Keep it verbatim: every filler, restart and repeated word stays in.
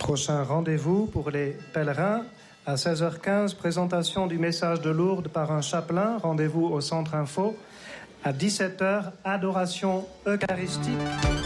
Prochain rendez-vous pour les pèlerins. À seize heures quinze, présentation du message de Lourdes par un chapelain. Rendez-vous au Centre Info. À dix-sept heures, adoration eucharistique.